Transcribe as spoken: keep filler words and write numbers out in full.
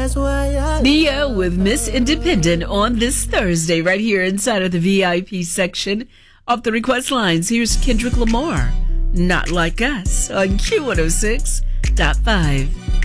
Nia with Miss Independent on this Thursday, right here inside of the V I P section of the request lines. Here's Kendrick Lamar, Not Like Us, on Q one oh six point five.